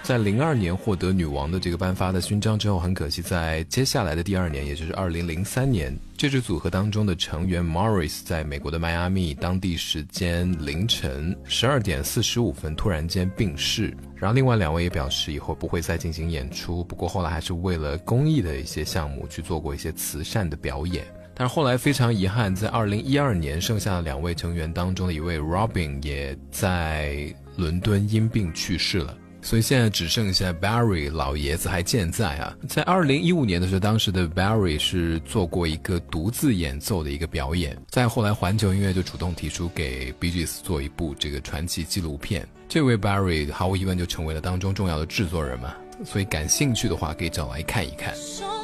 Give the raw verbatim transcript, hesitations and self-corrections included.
在零二年获得女王的这个颁发的勋章之后，很可惜在接下来的第二年，也就是二零零三年，这支组合当中的成员 Morris 在美国的迈阿密当地时间凌晨十二点四十五分突然间病逝，然后另外两位也表示以后不会再进行演出，不过后来还是为了公益的一些项目去做过一些慈善的表演。但是后来非常遗憾，在二零一二年剩下的两位成员当中的一位 Robin 也在伦敦因病去世了，所以现在只剩下 Barry 老爷子还健在啊。在二零一五年的时候，当时的 Barry 是做过一个独自演奏的一个表演，再后来环球音乐就主动提出给 Bee Gees 做一部这个传奇纪录片，这位 Barry 毫无疑问就成为了当中重要的制作人嘛，所以感兴趣的话可以找来看一看。